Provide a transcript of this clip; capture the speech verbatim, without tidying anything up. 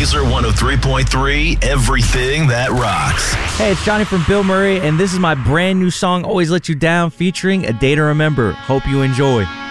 Laser one oh three point three, everything that rocks. Hey, it's Johnny from Bill Murray, and this is my brand new song, Always Let You Down, featuring A Day to Remember. Hope you enjoy.